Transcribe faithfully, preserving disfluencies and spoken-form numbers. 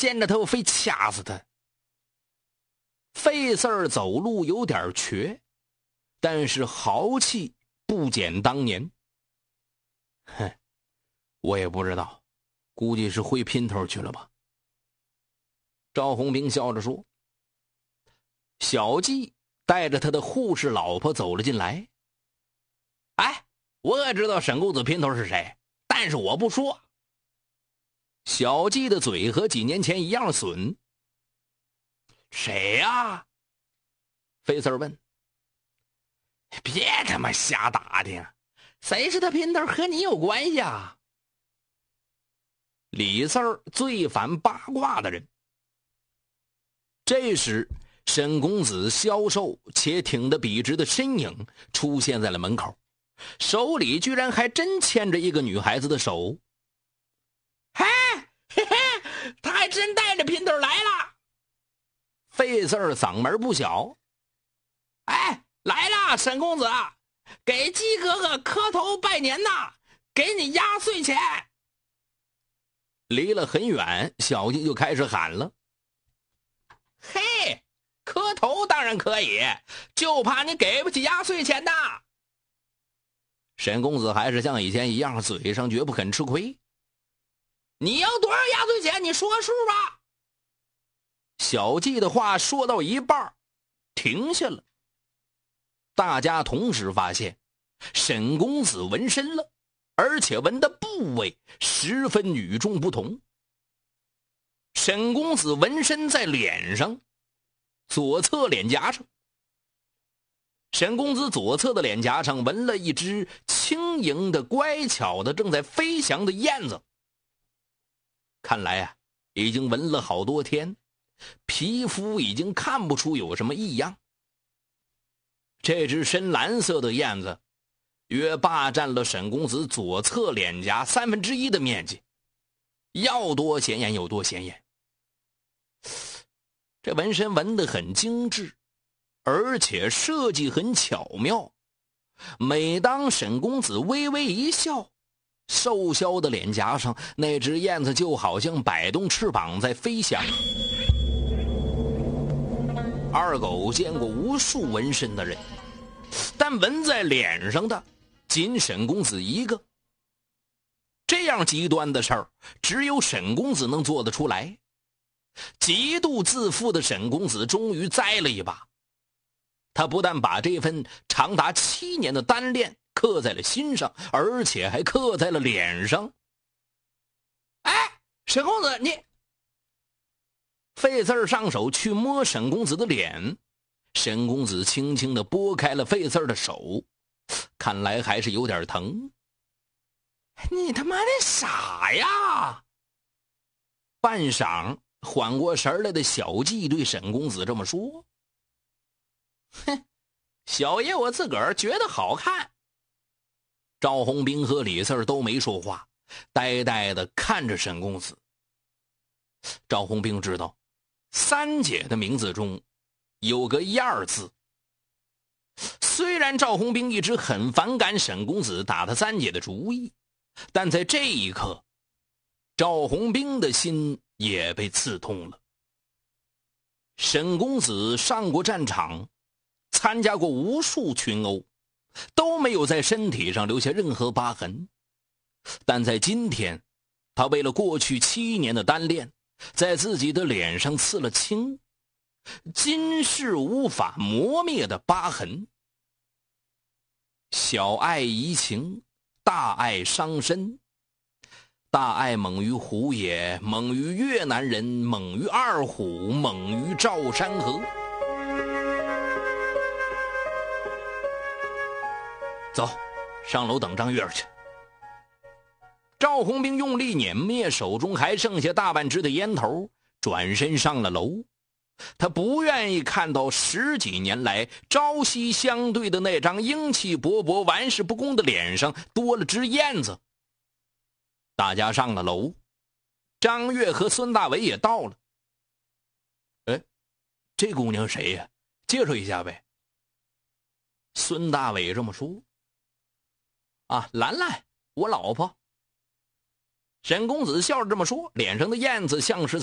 见着他我非掐死他。费四儿走路有点瘸，但是豪气不减当年。哼，我也不知道，估计是会姘头去了吧。赵红兵笑着说。小季带着他的护士老婆走了进来。哎，我也知道沈公子姘头是谁，但是我不说。小季的嘴和几年前一样损。谁呀？费四儿问。别他妈瞎打听，谁是他姘头和你有关系啊？李四儿最烦八卦的人。这时沈公子消瘦且挺得笔直的身影出现在了门口，手里居然还真牵着一个女孩子的手。嘿，嘿嘿，他还真带着姘头来了。费四儿嗓门不小。哎，来了，沈公子，给鸡哥哥磕头拜年呐，给你压岁钱。离了很远，小鸡就开始喊了。嘿，磕头当然可以，就怕你给不起压岁钱呐。沈公子还是像以前一样，嘴上绝不肯吃亏。你要多少压岁钱，你说数吧。小季的话说到一半停下了。大家同时发现沈公子纹身了，而且纹的部位十分与众不同。沈公子纹身在脸上，左侧脸颊上。沈公子左侧的脸颊上纹了一只轻盈的、乖巧的、正在飞翔的燕子。看来啊，已经纹了好多天，皮肤已经看不出有什么异样。这只深蓝色的燕子约霸占了沈公子左侧脸颊三分之一的面积，要多显眼有多显眼。这纹身纹得很精致，而且设计很巧妙。每当沈公子微微一笑，瘦削的脸颊上那只燕子就好像摆动翅膀在飞翔。二狗见过无数纹身的人，但纹在脸上的仅沈公子一个。这样极端的事儿，只有沈公子能做得出来。极度自负的沈公子终于栽了一把。他不但把这份长达七年的单恋刻在了心上，而且还刻在了脸上。哎，沈公子，你……费四儿上手去摸沈公子的脸，沈公子轻轻地拨开了费四儿的手，看来还是有点疼。你他妈的傻呀！半晌缓过神来的小季对沈公子这么说。哼，小爷我自个儿觉得好看。赵红兵和李四儿都没说话，呆呆地看着沈公子。赵红兵知道三姐的名字中有个燕字。虽然赵红兵一直很反感沈公子打他三姐的主意，但在这一刻，赵红兵的心也被刺痛了。沈公子上过战场，参加过无数群殴，都没有在身体上留下任何疤痕。但在今天，他为了过去七年的单恋，在自己的脸上刺了青，今世无法磨灭的疤痕。小爱怡情，大爱伤身。大爱猛于虎也，猛于越南人，猛于二虎，猛于赵山河。走，上楼等张月儿去。赵红兵用力碾灭手中还剩下大半支的烟头，转身上了楼。他不愿意看到十几年来朝夕相对的那张英气勃勃、玩世不恭的脸上多了只燕子。大家上了楼，张月和孙大伟也到了。哎，这姑娘谁呀？介绍一下呗。孙大伟这么说。啊，兰兰，我老婆。沈公子笑着这么说，脸上的燕子像是